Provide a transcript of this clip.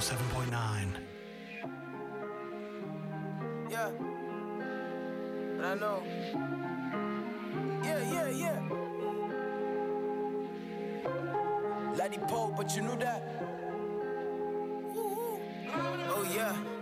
107.9. Yeah, but I know. Yeah. Lady Pope, but you knew that. Oh yeah.